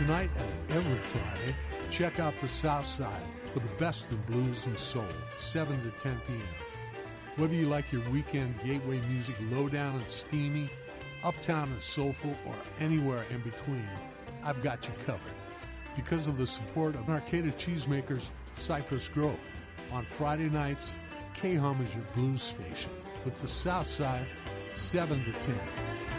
Tonight and every Friday, check out the South Side for the best of blues and soul, 7 to 10 p.m. Whether you like your weekend gateway music low down and steamy, uptown and soulful, or anywhere in between, I've got you covered. Because of the support of Arcata Cheesemakers Cypress Grove, on Friday nights, K-Hum is your blues station with the South Side, 7 to 10.